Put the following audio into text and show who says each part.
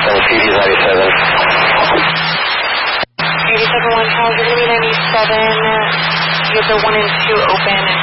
Speaker 1: Washington, CD 97.
Speaker 2: 87-1, Charles, you're going to be 97. You have the 1 and 2 open.